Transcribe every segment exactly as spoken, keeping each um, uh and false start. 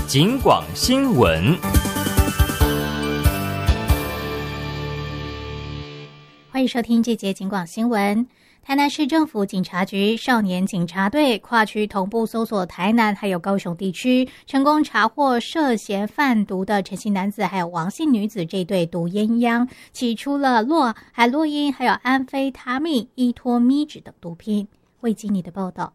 警广新闻。 欢迎收听这节警广新闻。台南市政府警察局少年警察队跨区同步搜索台南还有高雄地区，成功查获涉嫌贩毒的陈姓男子还有王姓女子这对毒鸳鸯，起出了洛海洛因还有安非他命、依托咪酯等毒品。魏经理的报道。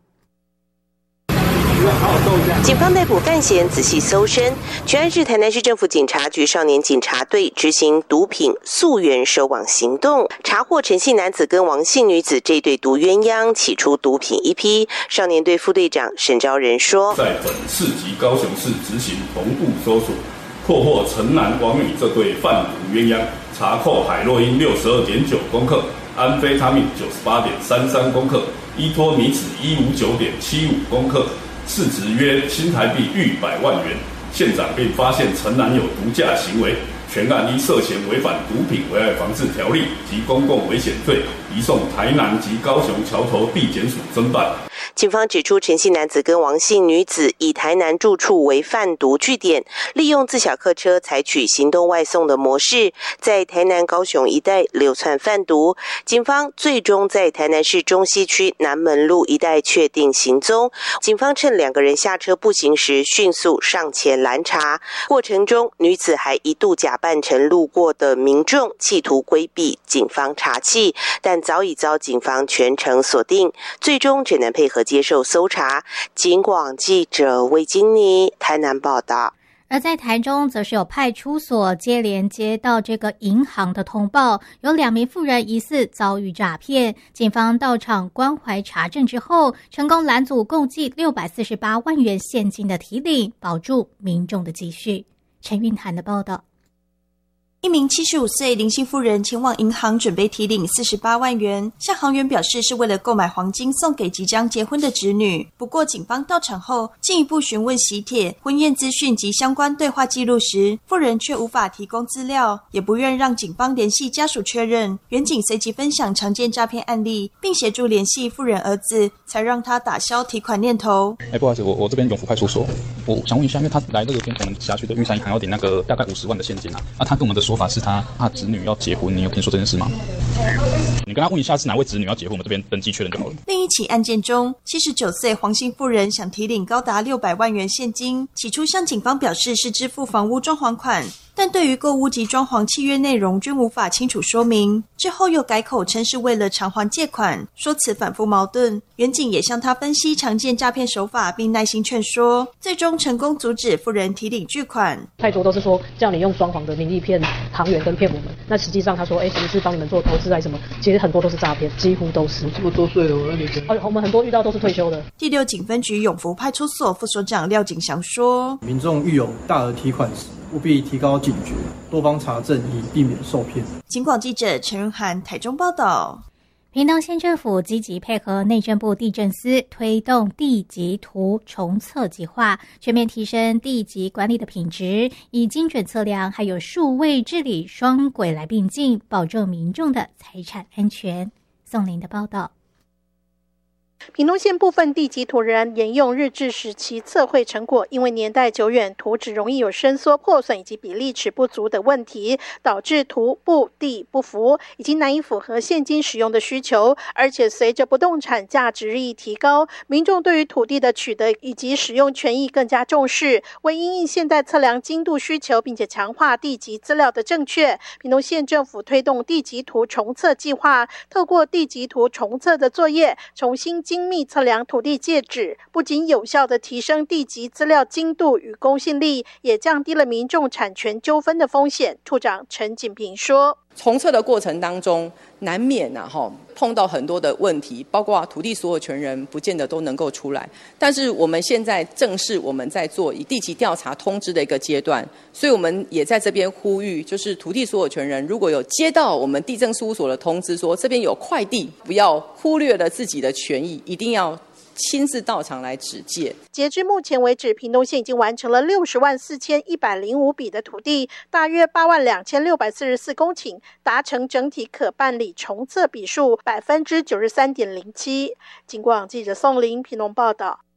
警方逮捕范闲，仔细搜身。全案是台南市政府警察局少年警察队执行毒品溯源收网行动，查获陈姓男子跟王姓女子这对毒鸳鸯，起出毒品一批。少年队副队长沈昭仁说， 在本市及高雄市执行同步搜索，破获陈男王女这对贩毒鸳鸯，查扣海洛因六十二点九公克，安非他命九十八点三三公克，依托米酯一五九点七五公克。市值约新台币逾百万元。现场并发现陈男有毒驾行为，全案依涉嫌违反毒品危害防治条例及公共危险罪，移送台南及高雄桥头地检署侦办。 警方指出，陈姓男子跟王姓女子以台南住处为贩毒据点，利用自小客车采取行动外送的模式，在台南、高雄一带流窜贩毒。警方最终在台南市中西区南门路一带确定行踪。警方趁两个人下车步行时，迅速上前拦查。过程中，女子还一度假扮成路过的民众，企图规避警方查缉，但早已遭警方全程锁定。最终只能配合接受搜查。警广记者魏金妮台南报道。 而在台中则是有派出所接连接到这个银行的通报，有两名妇人疑似遭遇诈骗，警方到场关怀查证之后，成功拦阻共计六百四十八万元现金的提领，保住民众的积蓄。陈韵涵的报道。 一名七十五岁林姓妇人前往银行准备提领四十八万元，向行员表示是为了购买黄金送给即将结婚的侄女。不过警方到场后进一步询问喜帖、婚宴资讯及相关对话记录时，妇人却无法提供资料，也不愿让警方联系家属确认。员警随即分享常见诈骗案例，并协助联系妇人儿子，才让他打消提款念头。 哎，不好意思，我我这边永福派出所，我想问一下，因为他来这个边，我们辖区的玉山银行要领那个大概五十万的现金啊，那他跟我们的说法是他他侄女要结婚，你有听说这件事吗？你跟他问一下是哪位侄女要结婚，我们这边登记确认就好了。 另一起案件中，七十九岁黄姓妇人想提领高达六百万元现金，起初向警方表示是支付房屋装潢款，但对于购屋及装潢契约内容均无法清楚说明，之后又改口称是为了偿还借款，说辞反复矛盾。员警也向他分析常见诈骗手法，并耐心劝说，最终成功阻止妇人提领巨款。 太多都是说叫你用装潢的名义骗行员跟骗我们，那实际上他说哎，什么是帮你们做投资还是什么，其实很多都是诈骗，几乎都是。 这么多岁了，我那你哦，我们很多遇到都是退休的。 第六警分局永福派出所副所长廖景祥说， 民众遇有大额提款时，务必提高警觉，多方查证，以避免受骗。 警广记者陈润涵台中报道。 屏东县政府积极配合内政部地政司推动地籍图重测计划，全面提升地籍管理的品质，以精准测量还有数位治理双轨来并进，保证民众的财产安全。宋林的报道。 屏东县部分地籍图仍然沿用日治时期测绘成果，因为年代久远，图纸容易有伸缩、破损以及比例尺不足的问题，导致图不地不符，已经难以符合现今使用的需求。而且随着不动产价值日益提高，民众对于土地的取得以及使用权益更加重视。为因应现代测量精度需求，并且强化地籍资料的正确，屏东县政府推动地籍图重测计划，透过地籍图重测的作业，重新精密测量土地界址，不仅有效地提升地籍资料精度与公信力，也降低了民众产权纠纷的风险。处长陈锦平说， 重测的过程当中，难免啊哈碰到很多的问题，包括土地所有权人不见得都能够出来。但是我们现在正是我们在做以地籍调查通知的一个阶段，所以我们也在这边呼吁，就是土地所有权人如果有接到我们地政事务所的通知说这边有块地，不要忽略了自己的权益，一定要亲自到场来指界。 截至目前为止，屏东县已经完成了六十万四千一百零五笔的土地，大约八万两千六百四十四公顷，达成整体可办理重测笔数百分之九十三点零七。警广记者宋林屏东报道。